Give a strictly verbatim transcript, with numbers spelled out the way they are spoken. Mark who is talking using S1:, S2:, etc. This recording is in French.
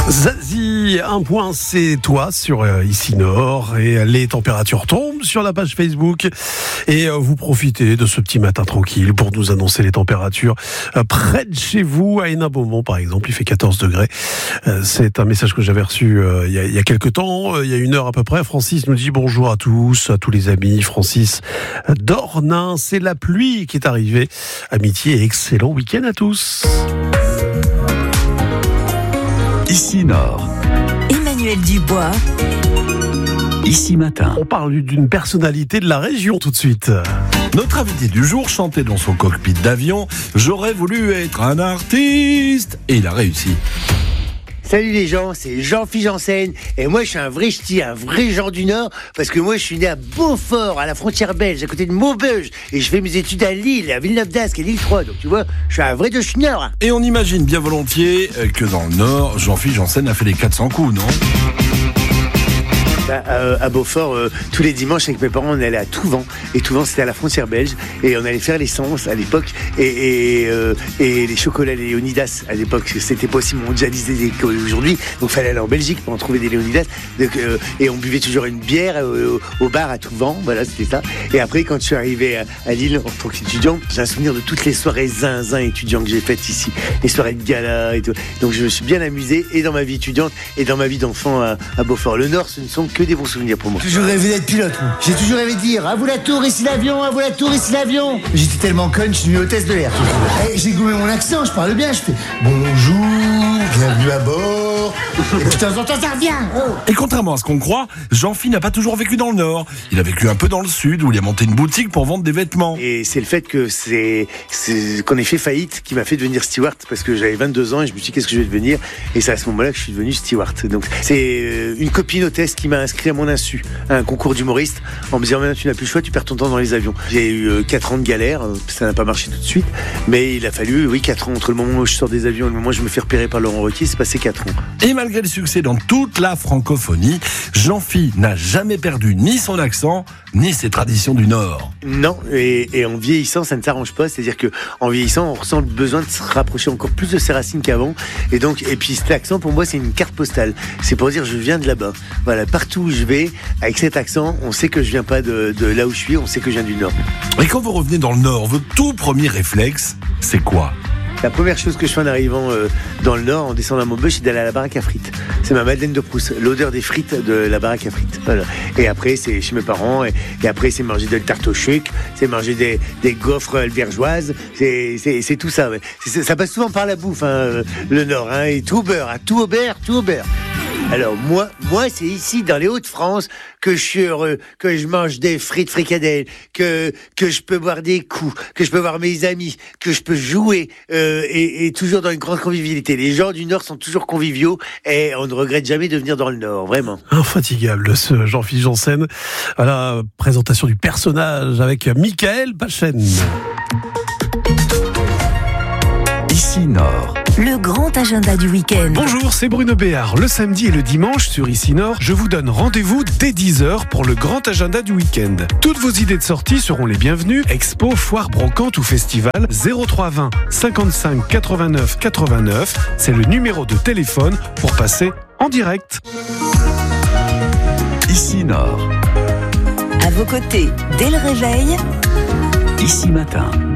S1: Zazie, un point, c'est toi sur euh, Ici Nord et les températures tombent sur la page Facebook et euh, vous profitez de ce petit matin tranquille pour nous annoncer les températures euh, près de chez vous. À Hénin-Beaumont par exemple, il fait quatorze degrés. Euh, c'est un message que j'avais reçu euh, il, y a, il y a quelques temps, euh, il y a une heure à peu près. Francis nous dit bonjour à tous, à tous les amis. Francis d'Ornain, c'est la pluie qui est arrivée. Amitié et excellent week-end à tous.
S2: Ici Nord.
S3: Emmanuel Dubois.
S2: Ici Matin.
S1: On parle d'une personnalité de la région tout de suite.
S2: Notre invité du jour chantait dans son cockpit d'avion « J'aurais voulu être un artiste » et il a réussi.
S4: Salut les gens, c'est Jean-Philippe Janssen et moi je suis un vrai ch'ti, un vrai genre du Nord parce que moi je suis né à Beaufort, à la frontière belge, à côté de Maubeuge et je fais mes études à Lille, à Villeneuve-d'Ascq et Lille trois, donc tu vois, je suis un vrai de Nord.
S2: Et on imagine bien volontiers que dans le Nord, Jean-Philippe Janssen a fait les quatre cents coups, non ?
S4: Bah, euh, à Beaufort, euh, tous les dimanches avec mes parents, on allait à Touvent. Et Touvent, c'était à la frontière belge. Et on allait faire l'essence à l'époque. Et, et, euh, et les chocolats Léonidas à l'époque, c'était pas aussi mondialisé qu'aujourd'hui. Donc, il fallait aller en Belgique pour en trouver des Léonidas. Donc, euh, et on buvait toujours une bière euh, au bar à Touvent. Voilà, c'était ça. Et après, quand je suis arrivé à, à Lille en tant qu'étudiant, j'ai un souvenir de toutes les soirées zinzin étudiants que j'ai faites ici. Les soirées de gala et tout. Donc, je me suis bien amusé et dans ma vie étudiante et dans ma vie d'enfant à, à Beaufort. Le Nord, ce ne sont que des bons souvenirs pour moi.
S5: J'ai toujours rêvé d'être pilote, moi. J'ai toujours rêvé de dire « À vous la tour, ici l'avion, à vous la tour, ici l'avion !» J'étais tellement conne, je suis devenu hôtesse de l'air. Et j'ai gommé mon accent, je parle bien, je fais « Bonjour, bienvenue à bord !» Et puis de temps en temps, ça revient. Oh.
S2: Et contrairement à ce qu'on croit, Jean-Philippe n'a pas toujours vécu dans le Nord. Il a vécu un peu dans le Sud où il a monté une boutique pour vendre des vêtements.
S4: Et c'est le fait que c'est, c'est qu'on ait fait faillite qui m'a fait devenir steward parce que j'avais vingt-deux ans et je me suis dit qu'est-ce que je vais devenir, et c'est à ce moment-là que je suis devenu steward. Donc c'est une copine hôtesse qui m'a inscrit à mon insu à un concours d'humoriste en me disant maintenant tu n'as plus le choix, tu perds ton temps dans les avions. J'ai eu quatre ans de galère, ça n'a pas marché tout de suite, mais il a fallu oui quatre ans entre le moment où je sors des avions et le moment où je me fais repérer par Laurent Ruquier, c'est passé quatre ans.
S2: Et malgré le succès dans toute la francophonie, Jean-Philippe n'a jamais perdu ni son accent ni ses traditions du Nord.
S4: Non, et, et en vieillissant, ça ne s'arrange pas. C'est-à-dire que en vieillissant, on ressent le besoin de se rapprocher encore plus de ses racines qu'avant. Et donc, et puis cet accent, pour moi, c'est une carte postale. C'est pour dire, je viens de là-bas. Voilà, partout où je vais, avec cet accent, on sait que je viens pas de, de là où je suis, on sait que je viens du Nord.
S2: Et quand vous revenez dans le Nord, votre tout premier réflexe, c'est quoi ?
S4: La première chose que je fais en arrivant euh, dans le Nord, en descendant à Maubeuge, c'est d'aller à la baraque à frites. C'est ma Madeleine de Proust, l'odeur des frites de la baraque à frites. Voilà. Et après, c'est chez mes parents. Et, et après, c'est manger de la tarte au chuc, c'est manger des, des gaufres albergeoises. C'est, c'est, c'est tout ça. Ouais. C'est, ça passe souvent par la bouffe, hein, le Nord. Hein, et tout au beurre, hein, tout au beurre, tout au beurre. Alors moi, moi c'est ici dans les Hauts-de-France que je suis heureux, que je mange des frites fricadelles, que que je peux boire des coups, que je peux voir mes amis, que je peux jouer euh, et, et toujours dans une grande convivialité. Les gens du Nord sont toujours conviviaux et on ne regrette jamais de venir dans le Nord, vraiment.
S1: Infatigable ce Jean-Philippe Janssen à la présentation du personnage avec Michael Pachen.
S2: Ici Nord.
S3: Le grand agenda du week-end.
S6: Bonjour, c'est Bruno Béard. Le samedi et le dimanche sur Ici Nord, je vous donne rendez-vous dès dix heures pour le grand agenda du week-end. Toutes vos idées de sortie seront les bienvenues. Expo, foire, brocante ou festival. zéro trois vingt cinquante-cinq quatre-vingt-neuf quatre-vingt-neuf. C'est le numéro de téléphone pour passer en direct.
S2: Ici Nord.
S3: À vos côtés, dès le réveil.
S2: Ici Matin.